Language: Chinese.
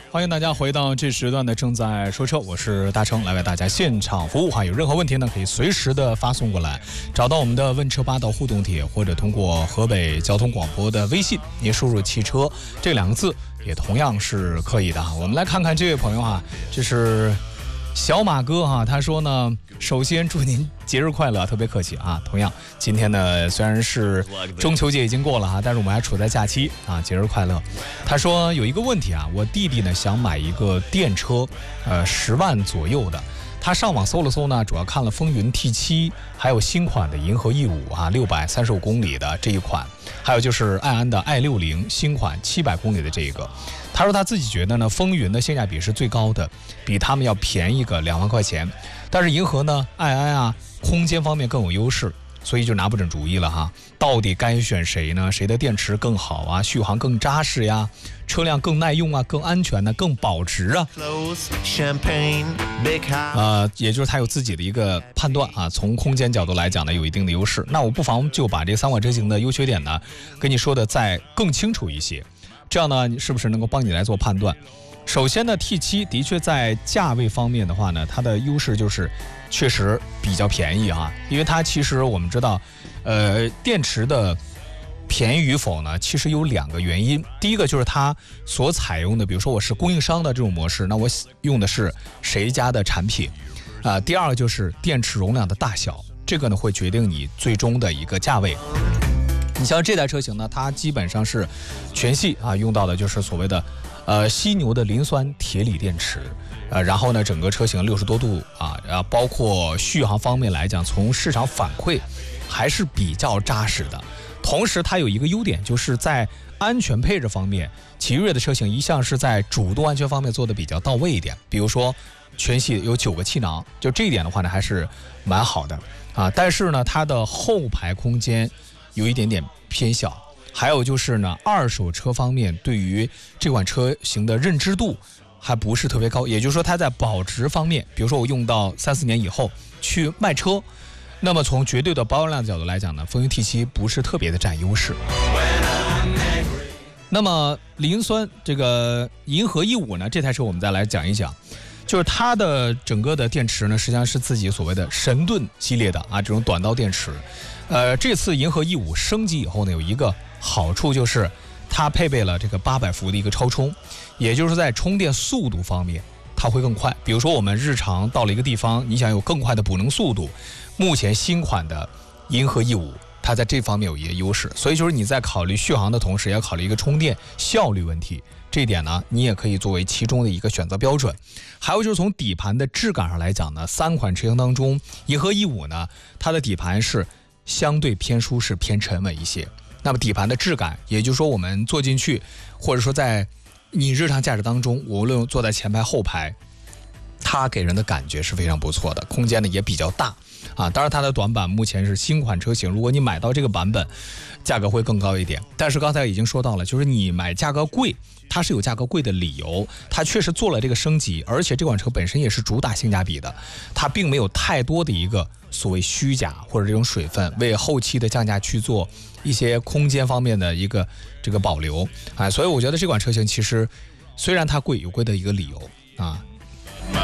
欢迎大家回到这时段的正在说车，我是大成，来为大家现场服务哈。有任何问题呢，可以随时的发送过来，找到我们的问车霸道互动帖，或者通过河北交通广播的微信，您输入汽车这2个字也同样是可以的哈。我们来看看这位朋友哈，这是小马哥哈，他说呢，首先祝您节日快乐，特别客气啊。同样，今天呢虽然是中秋节已经过了哈，但是我们还处在假期啊，节日快乐。他说有一个问题啊，我弟弟呢想买一个电车，10万左右的。他上网搜了搜呢，主要看了风云 T7，还有新款的银河 E5啊，635公里的这一款，还有就是爱安的 i60新款700公里的这一个。他说他自己觉得呢，风云的性价比是最高的，比他们要便宜个2万块钱。但是银河呢，爱安啊，空间方面更有优势，所以就拿不准主意了哈。到底该选谁呢？谁的电池更好啊？续航更扎实呀？车辆更耐用啊？更安全呢？更保值啊？也就是他有自己的一个判断啊。从空间角度来讲呢，有一定的优势。那我不妨就把这3款车型的优缺点呢，跟你说的再更清楚一些。这样呢，是不是能够帮你来做判断？首先呢 ，T7 的确在价位方面的话呢，它的优势就是确实比较便宜啊，因为它其实我们知道，电池的便宜与否呢，其实有2个原因。第一个就是它所采用的，比如说我是供应商的这种模式，那我用的是谁家的产品第二个就是电池容量的大小，这个呢会决定你最终的一个价位。你像这台车型呢，它基本上是全系啊用到的就是所谓的犀牛的磷酸铁锂电池，然后呢整个车型60多度啊，包括续航方面来讲，从市场反馈还是比较扎实的。同时它有一个优点，就是在安全配置方面，奇瑞的车型一向是在主动安全方面做的比较到位一点，比如说全系有9个气囊，就这一点的话呢还是蛮好的啊。但是呢它的后排空间有一点点偏小，还有就是呢，二手车方面对于这款车型的认知度还不是特别高，也就是说它在保值方面，比如说我用到3-4年以后去卖车，那么从绝对的保有量的角度来讲呢，风云 T7 不是特别的占优势。那么磷酸这个银河 E5呢，这台车我们再来讲一讲，就是它的整个的电池呢，实际上是自己所谓的神盾系列的啊，这种短刀电池。这次银河 E5升级以后呢，有一个好处就是它配备了这个800伏的一个超充，也就是在充电速度方面它会更快。比如说我们日常到了一个地方，你想有更快的补能速度，目前新款的银河 E5它在这方面有一个优势，所以就是你在考虑续航的同时，也要考虑一个充电效率问题。这一点呢，你也可以作为其中的一个选择标准。还有就是从底盘的质感上来讲呢，3款车型当中，银河 E5呢，它的底盘是相对偏舒适、偏沉稳一些。那么底盘的质感，也就是说我们坐进去，或者说在你日常驾驶当中，无论坐在前排、后排，它给人的感觉是非常不错的，空间呢也比较大啊。当然它的短板目前是新款车型，如果你买到这个版本，价格会更高一点。但是刚才已经说到了，就是你买价格贵，它是有价格贵的理由，它确实做了这个升级，而且这款车本身也是主打性价比的，它并没有太多的一个所谓虚假或者这种水分，为后期的降价去做一些空间方面的一个这个保留啊。所以我觉得这款车型其实虽然它贵有贵的一个理由啊，